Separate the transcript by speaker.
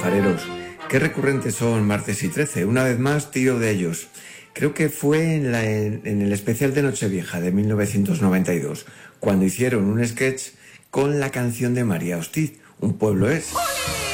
Speaker 1: pajareros. Qué recurrentes son martes y 13. Una vez más, tiro de ellos. Creo que fue en el especial de Nochevieja de 1992, cuando hicieron un sketch con la canción de María Hostiz, Un pueblo es. ¡Olé!